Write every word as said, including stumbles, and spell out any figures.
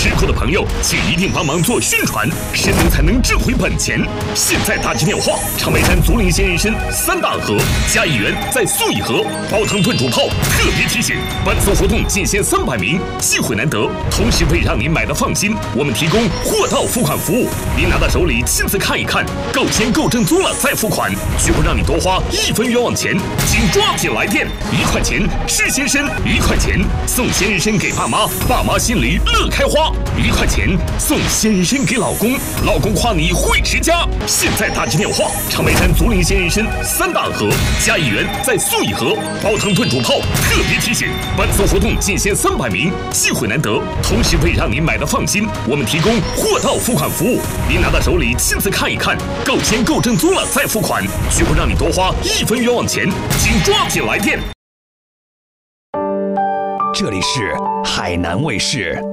吃货的朋友，请一定帮忙做宣传，神能才能挣回本钱。现在打起电话，长白山竹林鲜人参三大盒加一元再送一盒煲汤炖煮泡。特别提醒，本次活动仅限三百名，机会难得，同时为让您买的放心，我们提供货到付款服务。您拿到手里亲自看一看，够签够正宗了再付款，绝不让你多花一分冤枉钱。请抓紧来电，一块钱吃鲜参，一块钱送鲜人参给爸妈，爸妈心里乐开花；一块钱送鲜人参给老公，老公夸你会持家。现在打起电话，长白山竹林鲜人参三大盒加一元再送一盒煲汤炖煮泡。特别提醒，本次活动仅限三百名，机会难得，同时为让您买的放心，我们提供货到付款服务。您拿到手里亲自看一看，够签够正宗了再付款，绝不让你多花一分冤枉钱。请抓紧来电。 这里是海南卫视。